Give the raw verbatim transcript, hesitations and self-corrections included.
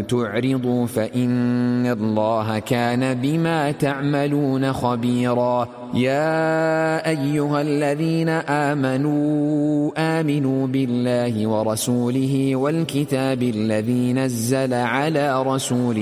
تعرضوا فإن الله كان بما تعملون خبيرا. يا أيها الذين آمنوا آمنوا بالله ورسوله والكتاب الذي نزل على رسوله